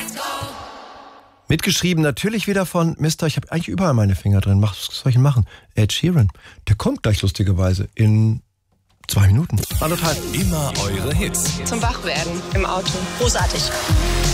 Mitgeschrieben natürlich wieder von Mr. Ich habe eigentlich überall meine Finger drin. Was soll ich denn machen? Ed Sheeran. Der kommt gleich lustigerweise in 2 Minuten. 1,5. Immer eure Hits. Zum Wachwerden im Auto. Großartig.